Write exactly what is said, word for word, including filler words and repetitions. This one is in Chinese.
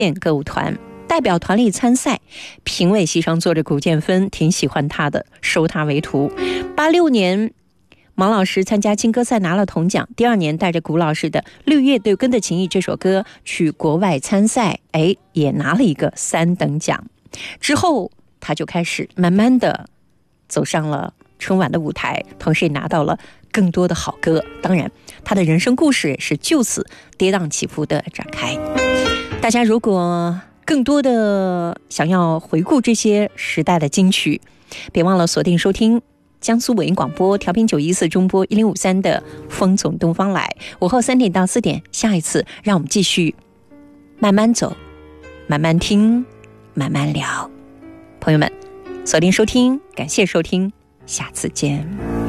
歌舞团，代表团里参赛。评委席上坐着古建芬，挺喜欢他的，收他为徒。八六年毛老师参加金歌赛拿了铜奖，第二年带着古老师的《绿叶对根的情谊》这首歌去国外参赛，哎，也拿了一个三等奖。之后他就开始慢慢的走上了春晚的舞台，同时也拿到了更多的好歌。当然他的人生故事也是就此跌宕起伏的展开。大家如果更多的想要回顾这些时代的金曲，别忘了锁定收听江苏伟音广播调频九一四中波一零五三的风从东方来，午后三点到四点，下一次让我们继续慢慢走，慢慢听，慢慢聊。朋友们，锁定收听，感谢收听，下次见。